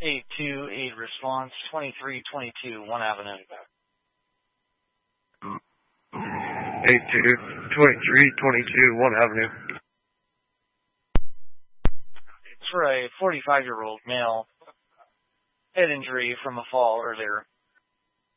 828 response, 2322 1 Avenue. 82322 1 Avenue. It's for a 45-year-old male. Head injury from a fall earlier.